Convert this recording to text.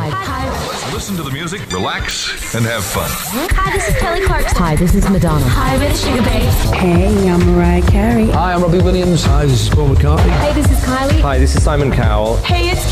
Let's listen to the music, relax, and have fun. Hi, this is Kelly Clarkson. Hi, this is Madonna. Hi, we're the Sugar Babes. Hey, I'm Mariah Carey. Hi, I'm Robbie Williams. Hi, this is Paul McCartney. Hey, this is Kylie. Hi, this is Simon Cowell. Hey, it's